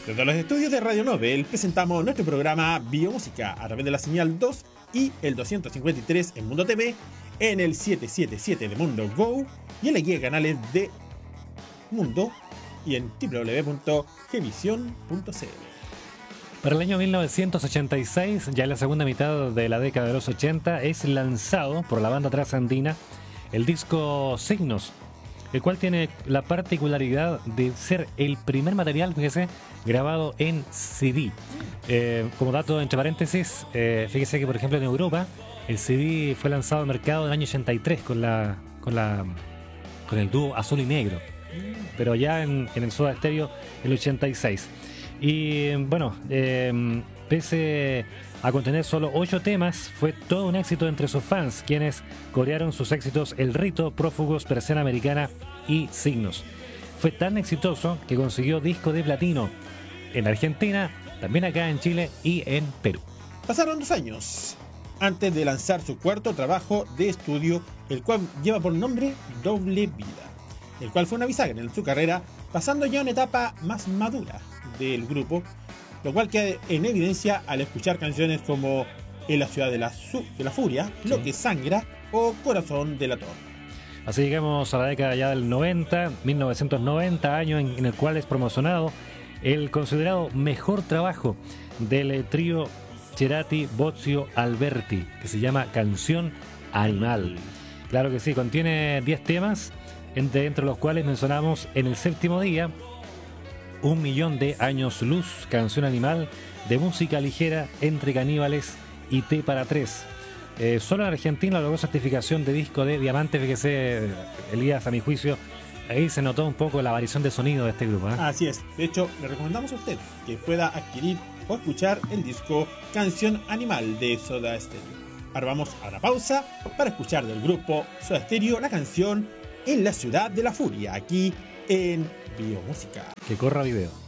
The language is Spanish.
Desde los estudios de Radio Nobel presentamos nuestro programa Biomúsica a través de la señal 2 y el 253 en Mundo TV, en el 777 de Mundo Go y en la guía de canales de Mundo y en www.gvision.cl. Para el año 1986, ya en la segunda mitad de la década de los 80, es lanzado por la banda trasandina el disco Signos, el cual tiene la particularidad de ser el primer material, fíjese, grabado en CD. Como dato entre paréntesis, fíjese que por ejemplo en Europa el CD fue lanzado al mercado en el año 83 con el dúo Azul y Negro, pero ya en el Soda Stereo el 86. Y bueno, pese a contener solo 8 temas, fue todo un éxito entre sus fans, quienes corearon sus éxitos El Rito, Prófugos, Persiana Americana y Signos. Fue tan exitoso que consiguió disco de platino en Argentina, también acá en Chile y en Perú. Pasaron 2 años antes de lanzar su cuarto trabajo de estudio, el cual lleva por nombre Doble Vida, el cual fue una bisagra en su carrera, pasando ya a una etapa más madura del grupo, lo cual queda en evidencia al escuchar canciones como En la ciudad de la furia, sí, Lo que sangra o Corazón delator. Así llegamos a la década ya del 90, 1990, año en el cual es promocionado el considerado mejor trabajo del trío Cerati, Bozio, Alberti, que se llama Canción Animal. Claro que sí, contiene 10 temas, entre los cuales mencionamos En el séptimo día, Un millón de años luz, Canción Animal, De música ligera, Entre caníbales y Té para tres. Solo en Argentina logró certificación de disco de diamante, fíjese, Elías, a mi juicio, ahí se notó un poco la variación de sonido de este grupo, ¿eh? Así es, de hecho le recomendamos a usted que pueda adquirir o escuchar el disco Canción Animal de Soda Stereo. Ahora vamos a la pausa para escuchar del grupo Soda Stereo la canción En la ciudad de la furia, aquí en Biomúsica. Que corra video.